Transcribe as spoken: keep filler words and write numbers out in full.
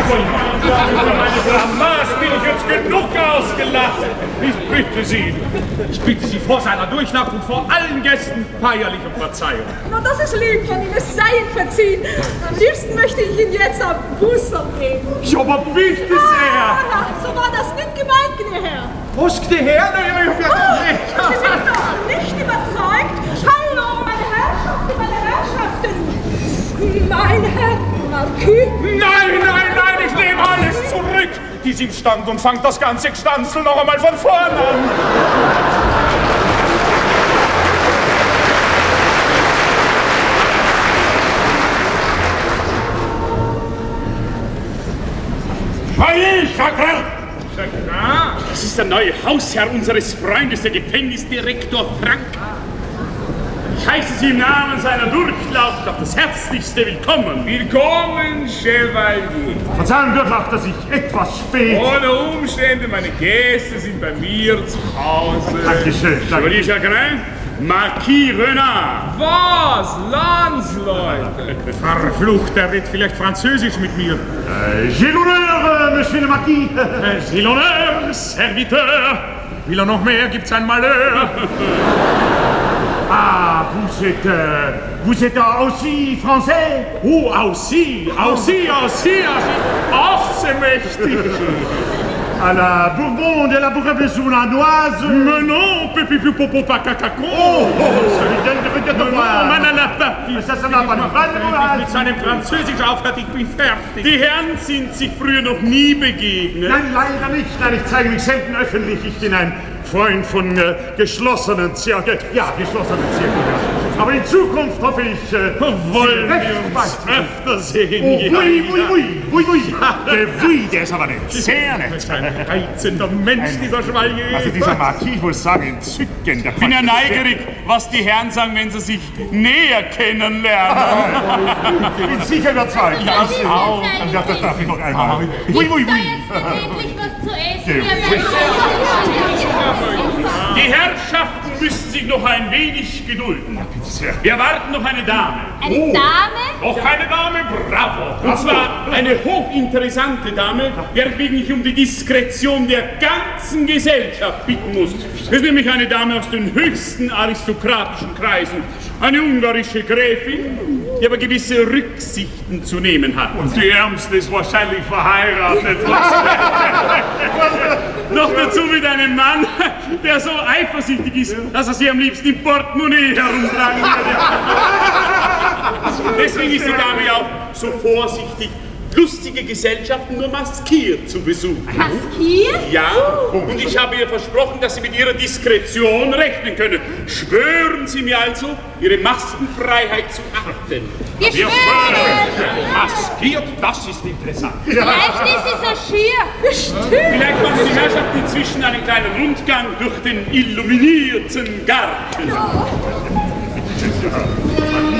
Blamage bin ich jetzt genug ausgelacht. Ich bitte Sie, ich bitte Sie vor seiner Durchnacht und vor allen Gästen feierlich um Verzeihung. Na, das ist lieb von Ihnen, es sei Ihnen verziehen. Am liebsten möchte ich Ihnen jetzt am Busserl geben. Ja, aber bitte sehr. Ah, so war das nicht gemeint, gnä Herr. Was, gnä Herr? Na, ich hab ja Ah, recht. Sie sind noch nicht überzeugt. Hallo, meine Herrschaften, meine Herrschaften. Mein Herr Marquis. Nein, nein, nein, ich nehme alles zurück. Die sind stand und fangt das ganze Gstanzel noch einmal von vorn an. Hey, Chagrin! Chagrin? Das ist der neue Hausherr unseres Freundes, der Gefängnisdirektor Frank. Ich heiße Sie im Namen seiner Durchlaucht auf das herzlichste willkommen. Willkommen, Chevalier. Verzeihen, Durchlaucht, dass ich etwas spät... Ohne Umstände, meine Gäste sind bei mir zu Hause. Dankeschön, danke. Chevalier Chagrin, Marquis Renard. Was? Landsleute? Verflucht, er redet vielleicht Französisch mit mir. Äh, J'ai l'honneur, Monsieur le Marquis. J'ai l'honneur, Serviteur. Will er noch mehr, gibt's ein Malheur. Ah, vous êtes, euh, vous êtes aussi français? Oh, aussi, aussi, aussi, aussi, aufsemächtig. À la Bourbon de la Bourgogne-Sournoise. Mais non, pépi popo pacacaco. Oh, oh, ça lui donne de peut-être voir. Man la partie. Ça, ça n'a pas de Frage. Mit seinem Französisch aufhört, ich bin fertig. Die Herren sind sich früher noch nie begegnet. Nein, leider nicht. Nein, ich zeige mich selten öffentlich. Ich bin ein Freund von äh, geschlossenen Zirkeln. Ja, geschlossenen Zirkeln. Aber in Zukunft hoffe ich, äh, wollen wir uns öfter sehen. Oh, oui, oui, oui, oui, oui. Der oui, der ist aber nett. Sehr nett. Das ist ein reizender Mensch, dieser Chevalier. Also dieser Marquis, ich muss sagen, entzückend. Ich bin ja neugierig, was die Herren sagen, wenn sie sich näher kennenlernen. Ich bin sicher überzeugt. Ja, ich auch. Ja, das darf ich noch einmal. Oui, oui, oui. Was zu essen? Die Herrschaften müssen sich noch ein wenig gedulden. Wir erwarten noch eine Dame. Eine oh. Dame? Noch eine Dame, bravo. Und zwar eine hochinteressante Dame, weswegen ich um die Diskretion der ganzen Gesellschaft bitten muss. Das ist nämlich eine Dame aus den höchsten aristokratischen Kreisen. Eine ungarische Gräfin, die aber gewisse Rücksichten zu nehmen hat. Und die Ärmste ist wahrscheinlich verheiratet. Noch dazu mit einem Mann, der so eifersüchtig ist, dass er sie am liebsten im Portemonnaie herumtragen würde. Deswegen ist die Dame ja auch so vorsichtig, lustige Gesellschaften nur maskiert zu besuchen. Maskiert? Ja, und ich habe ihr versprochen, dass Sie mit Ihrer Diskretion rechnen können. Schwören Sie mir also, Ihre Maskenfreiheit zu achten. Wir schwören! Maskiert, das ist interessant. Vielleicht ist es so schier. Vielleicht machen die Herrschaften inzwischen einen kleinen Rundgang durch den illuminierten Garten.